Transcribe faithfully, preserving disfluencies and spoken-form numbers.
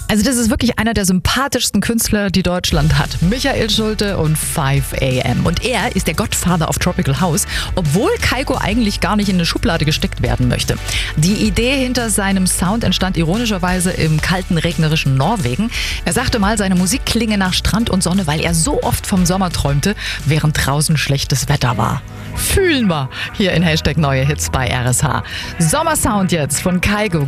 Also das ist wirklich einer der sympathischsten Künstler, die Deutschland hat. Michael Schulte und five a m. Und er ist der Godfather of Tropical House, obwohl Kygo eigentlich gar nicht in eine Schublade gesteckt werden möchte. Die Idee hinter seinem Sound entstand ironischerweise im kalten, regnerischen Norwegen. Er sagte mal, seine Musik klinge nach Strand und Sonne, weil er so oft vom Sommer träumte, während draußen schlechtes Wetter war. Fühlen wir hier in Hashtag Neue Hits bei R S H. Sommersound jetzt von Kygo.